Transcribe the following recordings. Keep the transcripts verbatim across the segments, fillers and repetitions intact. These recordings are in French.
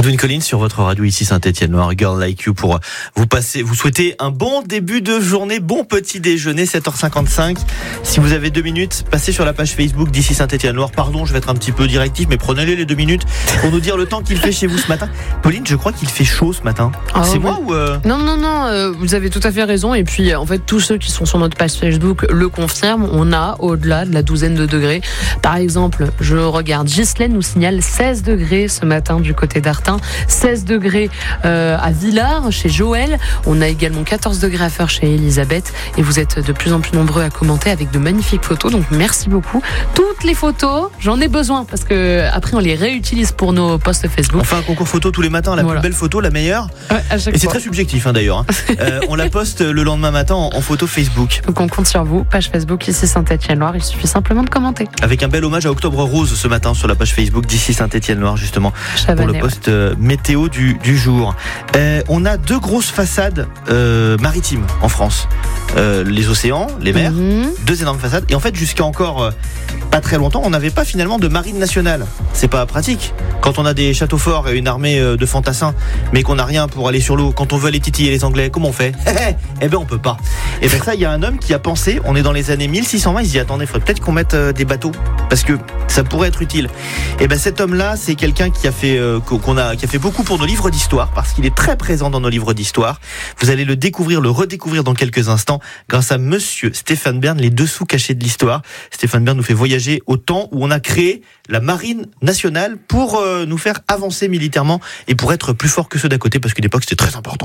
Phil Collins sur votre radio ici Saint-Étienne-Loire, Girl Like You, pour vous passer, vous souhaiter un bon début de journée, bon petit déjeuner, sept heures cinquante-cinq. Si vous avez deux minutes, passez sur la page Facebook d'ici Saint-Étienne-Loire. Pardon, je vais être un petit peu directif, mais prenez-les les deux minutes pour nous dire le temps qu'il fait chez vous ce matin. Pauline, je crois qu'il fait chaud ce matin. Oh, C'est oui. moi ou euh... Non, non, non, euh, vous avez tout à fait raison. Et puis, en fait, tous ceux qui sont sur notre page Facebook le confirment. On a au-delà de la douzaine de degrés. Par exemple, je regarde, Ghislaine nous signale seize degrés ce matin du côté d'Artin, seize degrés euh, à Villars, chez Joël. On a également quatorze degrés à faire chez Elisabeth. Et vous êtes de plus en plus nombreux à commenter avec de magnifiques photos. Donc, merci beaucoup. Toutes les photos, j'en ai besoin parce que après on les réutilise pour nos posts Facebook. On fait un concours photo tous les matins, la Voilà. plus belle photo, la meilleure. Ouais, à chaque Et c'est fois. très subjectif hein, d'ailleurs. Hein. Euh, on la poste le lendemain matin en, en photo Facebook. Donc on compte sur vous, page Facebook ici Saint-Étienne-Loire. Il suffit simplement de commenter. Avec un bel hommage à Octobre Rose ce matin sur la page Facebook d'ici Saint-Étienne-Loire justement. Chavanais, Pour le poste euh, météo du, du jour. Euh, on a deux grosses façades euh, maritimes en France. Euh, les océans, les mers, Mhm. deux énormes façades. Et en fait, jusqu'à encore euh, pas très longtemps, on n'avait pas finalement de marine nationale. C'est pas pratique. Quand on a des châteaux forts et une armée euh, de fantassins, mais qu'on n'a rien pour aller sur l'eau, quand on veut aller titiller les Anglais, comment on fait? Eh ben, on peut pas. Et bien ça, il y a un homme qui a pensé, on est dans les années mille six cent vingt, il se dit, attendez, il faudrait peut-être qu'on mette euh, des bateaux, parce que ça pourrait être utile. Et ben cet homme-là, c'est quelqu'un qui a fait euh, qu'on a qui a fait beaucoup pour nos livres d'histoire, parce qu'il est très présent dans nos livres d'histoire. Vous allez le découvrir, le redécouvrir dans quelques instants, grâce à monsieur Stéphane Bern, les dessous cachés de l'histoire. Stéphane Bern nous fait voyager au temps où on a créé la marine nationale pour euh, nous faire avancer militairement et pour être plus fort que ceux d'à côté, parce qu'à l'époque c'était très important.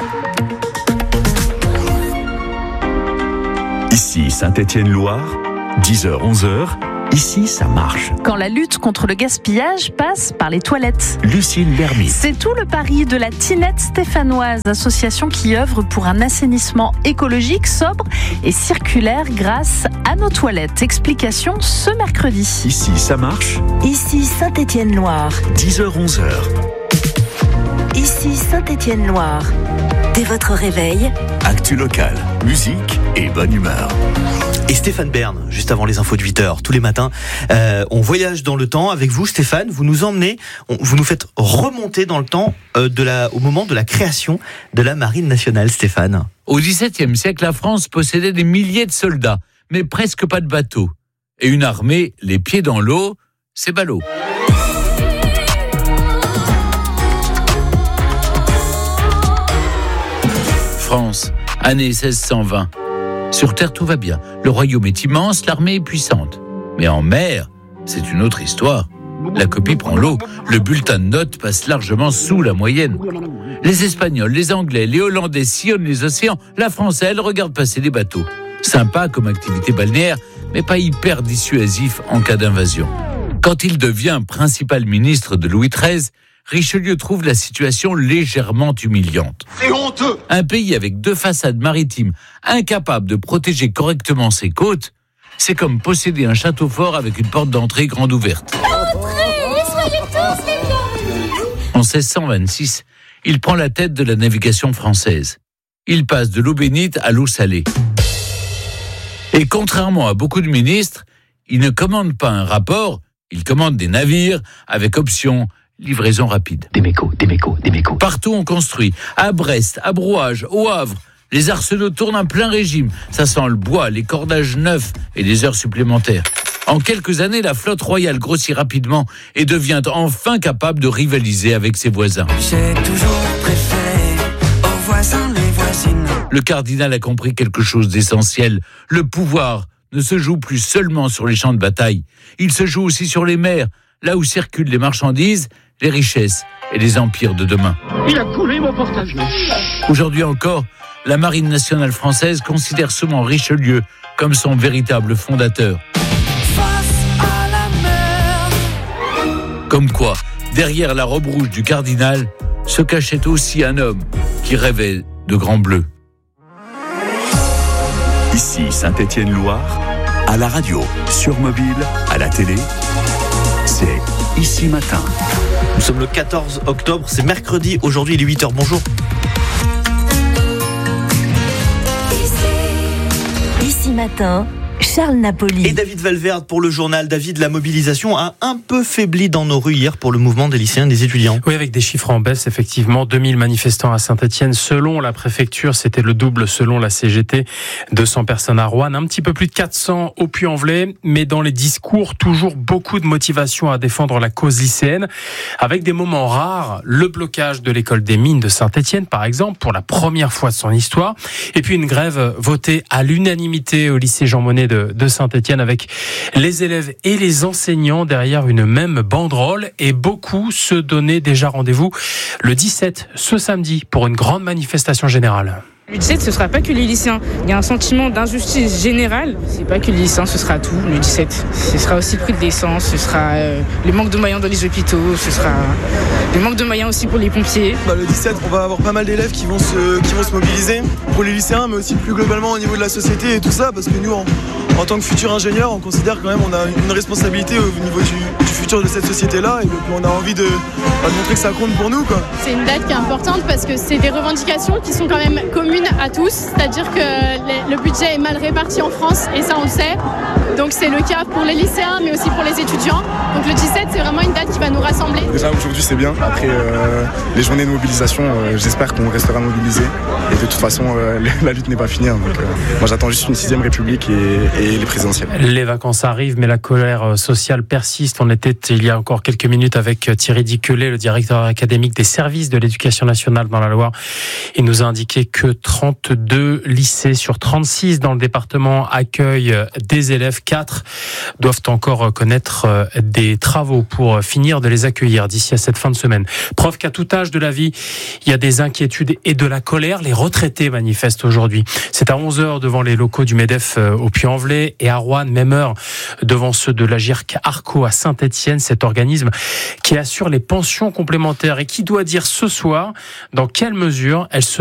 Ici Saint-Étienne-Loire, dix heures onze heures, ici ça marche. Quand la lutte contre le gaspillage passe par les toilettes. Lucille Bermy. C'est tout le pari de la Tinette Stéphanoise, association qui œuvre pour un assainissement écologique, sobre et circulaire grâce à nos toilettes. Explication ce mercredi. Ici ça marche, Ici Saint-Étienne-Loire. dix heures onze heures. Ici Saint-Étienne-Loire. Dès votre réveil, Actu locale, musique et bonne humeur. Et Stéphane Bern, juste avant les infos de huit heures, tous les matins, euh, on voyage dans le temps avec vous, Stéphane. Vous nous emmenez, on, vous nous faites remonter dans le temps euh, de la, au moment de la création de la Marine nationale, Stéphane. Au dix-septième siècle, la France possédait des milliers de soldats, mais presque pas de bateaux. Et une armée, les pieds dans l'eau, c'est ballot. France, année seize cent vingt. Sur terre, tout va bien. Le royaume est immense, l'armée est puissante. Mais en mer, c'est une autre histoire. La copie prend l'eau. Le bulletin de notes passe largement sous la moyenne. Les Espagnols, les Anglais, les Hollandais sillonnent les océans. La France, elle, regarde passer les bateaux. Sympa comme activité balnéaire, mais pas hyper dissuasif en cas d'invasion. Quand il devient principal ministre de Louis treize, Richelieu trouve la situation légèrement humiliante. C'est honteux! Un pays avec deux façades maritimes, incapable de protéger correctement ses côtes, c'est comme posséder un château fort avec une porte d'entrée grande ouverte. En seize cent vingt-six, il prend la tête de la navigation française. Il passe de l'eau bénite à l'eau salée. Et contrairement à beaucoup de ministres, il ne commande pas un rapport, il commande des navires avec option livraison rapide. Des mécos, des mécos, des mécos. Partout on construit, à Brest, à Brouage, au Havre, les arsenaux tournent en plein régime. Ça sent le bois, les cordages neufs et des heures supplémentaires. En quelques années, la flotte royale grossit rapidement et devient enfin capable de rivaliser avec ses voisins. J'ai toujours préféré aux voisins les voisines. Le cardinal a compris quelque chose d'essentiel. Le pouvoir ne se joue plus seulement sur les champs de bataille. Il se joue aussi sur les mers, là où circulent les marchandises, les richesses et les empires de demain. Il a coulé mon porte-avions. Aujourd'hui encore, la Marine nationale française considère souvent Richelieu comme son véritable fondateur. Face à la mer. Comme quoi, derrière la robe rouge du cardinal, se cachait aussi un homme qui rêvait de grand bleu. Ici Saint-Étienne-Loire, à la radio, sur mobile, à la télé, c'est Ici Matin. Nous sommes le quatorze octobre, c'est mercredi, aujourd'hui il est huit heures, bonjour. Ici Matin, Charles Napoli. Et David Valverde pour le journal. David, la mobilisation a un peu faibli dans nos rues hier pour le mouvement des lycéens et des étudiants. Oui, avec des chiffres en baisse, effectivement. deux mille manifestants à Saint-Etienne. Selon la préfecture, c'était le double selon la C G T. deux cents personnes à Roanne, un petit peu plus de quatre cents au Puy-en-Velay. Mais dans les discours, toujours beaucoup de motivation à défendre la cause lycéenne. Avec des moments rares, le blocage de l'école des mines de Saint-Etienne, par exemple, pour la première fois de son histoire. Et puis une grève votée à l'unanimité au lycée Jean Monnet de, de Saint-Etienne avec les élèves et les enseignants derrière une même banderole, et beaucoup se donnaient déjà rendez-vous le dix-sept, ce samedi, pour une grande manifestation générale. Le dix-sept, ce ne sera pas que les lycéens. Il y a un sentiment d'injustice générale. C'est pas que les lycéens, ce sera tout. Le dix-sept, ce sera aussi le prix de l'essence, ce sera euh, le manque de moyens dans les hôpitaux, ce sera le manque de moyens aussi pour les pompiers. Bah, le dix-sept, on va avoir pas mal d'élèves qui vont se, qui vont se mobiliser pour les lycéens, mais aussi plus globalement au niveau de la société et tout ça, parce que nous, en, en tant que futurs ingénieurs, on considère quand même qu'on a une responsabilité au niveau du, du futur de cette société-là, et donc on a envie de, bah, de montrer que ça compte pour nous, quoi. C'est une date qui est importante parce que c'est des revendications qui sont quand même communes à tous, c'est-à-dire que les, le budget est mal réparti en France et ça on le sait, donc c'est le cas pour les lycéens mais aussi pour les étudiants, donc le dix-sept c'est vraiment une date qui va nous rassembler. Déjà aujourd'hui c'est bien, après euh, les journées de mobilisation euh, j'espère qu'on restera mobilisés et de toute façon euh, la lutte n'est pas finie, hein, donc euh, moi j'attends juste une sixième république et, et les présidentielles. Les vacances arrivent mais la colère sociale persiste. On était il y a encore quelques minutes avec Thierry Diquelet, le directeur académique des services de l'éducation nationale dans la Loire. Il nous a indiqué que trente-deux lycées sur trente-six dans le département accueillent des élèves. quatre doivent encore connaître des travaux pour finir de les accueillir d'ici à cette fin de semaine. Preuve qu'à tout âge de la vie, il y a des inquiétudes et de la colère. Les retraités manifestent aujourd'hui. C'est à onze heures devant les locaux du MEDEF au Puy-en-Velay et à Roanne, même heure devant ceux de l'A G I R C Arco à Saint-Etienne, cet organisme qui assure les pensions complémentaires et qui doit dire ce soir dans quelle mesure elle se